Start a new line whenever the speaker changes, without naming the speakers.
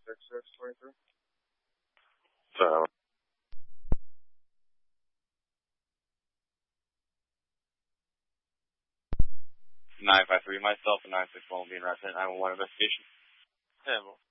6623.
So. 953, myself and 961 will be in resident 911 investigation.
10-4.